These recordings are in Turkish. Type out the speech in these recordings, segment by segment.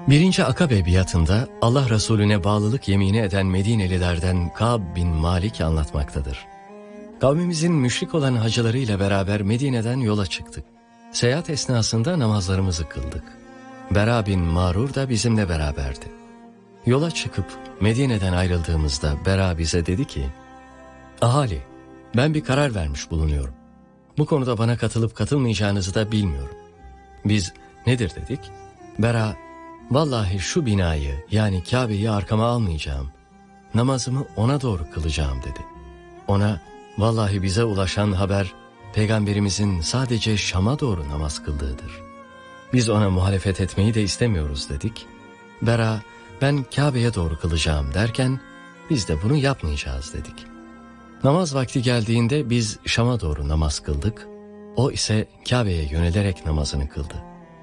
Birinci Akabe biatında Allah Resulüne bağlılık yemini eden Medinelilerden Ka'b bin Malik anlatmaktadır. Kavmimizin müşrik olan hacılarıyla beraber Medine'den yola çıktık. Seyahat esnasında namazlarımızı kıldık. Bera bin Marur da bizimle beraberdi. Yola çıkıp Medine'den ayrıldığımızda Bera bize dedi ki, "Ahali, ben bir karar vermiş bulunuyorum. Bu konuda bana katılıp katılmayacağınızı da bilmiyorum." Biz nedir dedik? Bera, "Vallahi şu binayı yani Kabe'yi arkama almayacağım. Namazımı ona doğru kılacağım," dedi. Ona, "Vallahi bize ulaşan haber Peygamberimizin sadece Şam'a doğru namaz kıldığıdır. Biz ona muhalefet etmeyi de istemiyoruz," dedik. Bera, "Ben Kabe'ye doğru kılacağım," derken biz de bunu yapmayacağız dedik. Namaz vakti geldiğinde biz Şam'a doğru namaz kıldık. O ise Kabe'ye yönelerek namazını kıldı.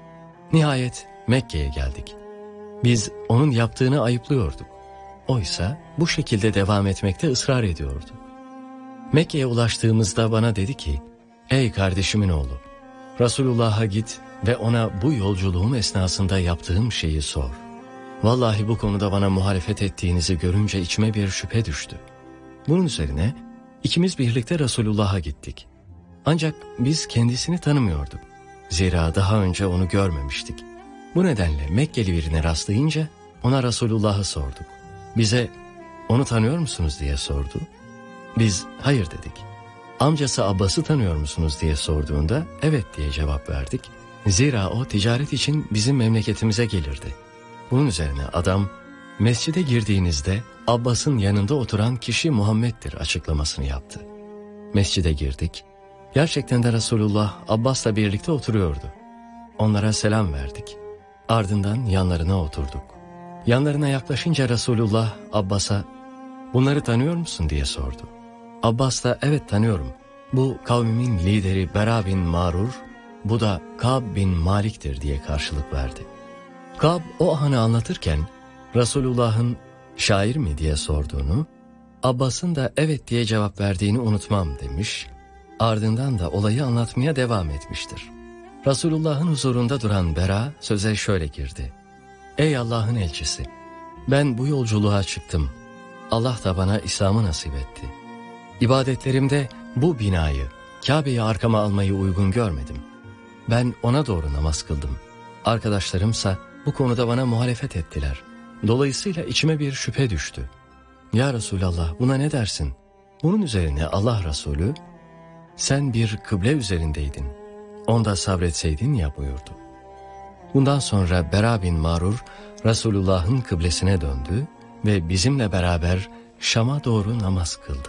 Nihayet Mekke'ye geldik. Biz onun yaptığını ayıplıyorduk. O ise bu şekilde devam etmekte ısrar ediyordu. Mekke'ye ulaştığımızda bana dedi ki, "Ey kardeşimin oğlu, Resulullah'a git ve ona bu yolculuğum esnasında yaptığım şeyi sor. Vallahi bu konuda bana muhalefet ettiğinizi görünce içime bir şüphe düştü." Bunun üzerine ikimiz birlikte Resulullah'a gittik. Ancak biz kendisini tanımıyorduk. Zira daha önce onu görmemiştik. Bu nedenle Mekkeli birine rastlayınca ona Resulullah'ı sorduk. Bize, "Onu tanıyor musunuz?" diye sordu. Biz, "Hayır," dedik. Amcası Abbas'ı tanıyor musunuz diye sorduğunda, "Evet," diye cevap verdik. Zira o ticaret için bizim memleketimize gelirdi. Bunun üzerine adam, "Mescide girdiğinizde Abbas'ın yanında oturan kişi Muhammed'dir," açıklamasını yaptı. Mescide girdik. Gerçekten de Resulullah Abbas'la birlikte oturuyordu. Onlara selam verdik. Ardından yanlarına oturduk. Yanlarına yaklaşınca Resulullah Abbas'a, "Bunları tanıyor musun?" diye sordu. Abbas da, "Evet, tanıyorum. Bu kavmimin lideri Bera bin Marur, bu da Ka'b bin Malik'tir," diye karşılık verdi. Ka'b o anı anlatırken Resulullah'ın "Şair mi?" diye sorduğunu, Abbas'ın da "Evet," diye cevap verdiğini unutmam demiş. Ardından da olayı anlatmaya devam etmiştir. Resulullah'ın huzurunda duran Bera söze şöyle girdi. "Ey Allah'ın elçisi, ben bu yolculuğa çıktım. Allah da bana İslam'ı nasip etti. İbadetlerimde bu binayı, Kabe'yi arkama almayı uygun görmedim. Ben ona doğru namaz kıldım. Arkadaşlarımsa bu konuda bana muhalefet ettiler. Dolayısıyla içime bir şüphe düştü. Ya Resulallah, buna ne dersin?" Bunun üzerine Allah Resulü, "Sen bir kıble üzerindeydin. Onda sabretseydin ya," buyurdu. Bundan sonra Bera bin Marur Resulullah'ın kıblesine döndü ve bizimle beraber Şam'a doğru namaz kıldı.